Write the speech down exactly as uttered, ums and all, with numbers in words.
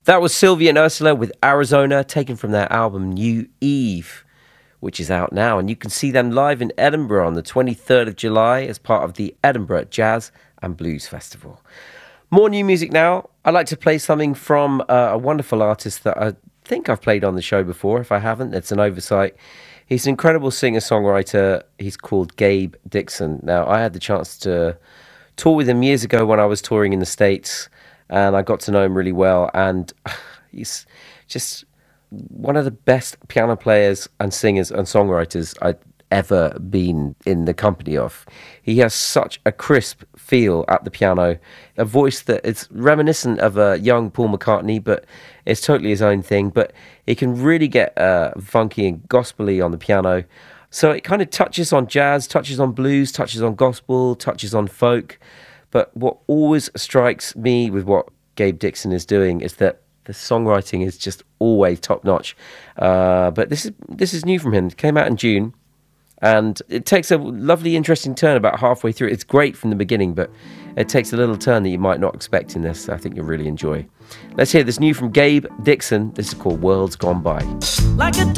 That was Sylvia and Ursula with Arizona, taken from their album New Eve, which is out now. And you can see them live in Edinburgh on the twenty-third of July as part of the Edinburgh Jazz and Blues Festival. More new music now. I'd like to play something from uh, a wonderful artist that I think I've played on the show before. If I haven't, it's an oversight. He's an incredible singer-songwriter. He's called Gabe Dixon. Now, I had the chance to tour with him years ago when I was touring in the States, and I got to know him really well. And he's just one of the best piano players and singers and songwriters I'd ever been in the company of. He has such a crisp feel at the piano, a voice that is reminiscent of a young Paul McCartney, but it's totally his own thing. But he can really get uh, funky and gospel-y on the piano. So it kind of touches on jazz, touches on blues, touches on gospel, touches on folk. But what always strikes me with what Gabe Dixon is doing is that the songwriting is just always top-notch. Uh, but this is this is new from him. It came out in June, and it takes a lovely, interesting turn about halfway through. It's great from the beginning, but it takes a little turn that you might not expect in this. I think you'll really enjoy. Let's hear this new from Gabe Dixon. This is called Worlds Gone By. Like a